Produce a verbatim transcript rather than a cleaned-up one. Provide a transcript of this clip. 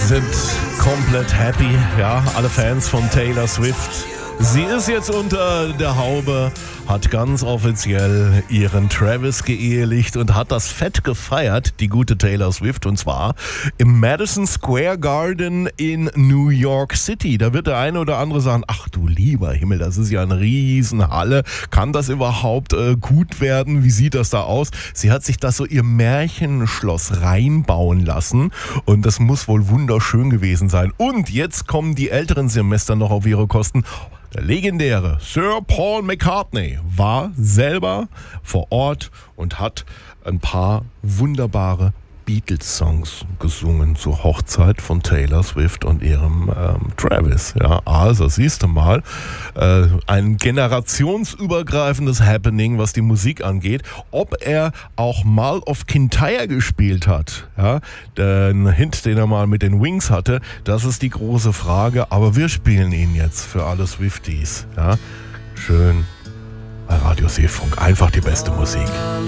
sind komplett happy, ja, alle Fans von Taylor Swift. Sie ist jetzt unter der Haube, hat ganz offiziell ihren Travis geehelicht und hat das fett gefeiert, die gute Taylor Swift, und zwar im Madison Square Garden in New York City. Da wird der eine oder andere sagen, ach du lieber Himmel, das ist ja eine Riesenhalle. Kann das überhaupt äh, gut werden? Wie sieht das da aus? Sie hat sich das so ihr Märchenschloss reinbauen lassen und das muss wohl wunderschön gewesen sein. Und jetzt kommen die älteren Semester noch auf ihre Kosten. Der legendäre Sir Paul McCartney war selber vor Ort und hat ein paar wunderbare Beatles-Songs gesungen zur Hochzeit von Taylor Swift und ihrem ähm, Travis. Ja, also siehst du mal, äh, ein generationsübergreifendes Happening, was die Musik angeht. Ob er auch Mal of Kintyre gespielt hat, ja, den Hint, den er mal mit den Wings hatte, das ist die große Frage. Aber wir spielen ihn jetzt für alle Swifties. Ja, schön bei Radio Seefunk. Einfach die beste Musik.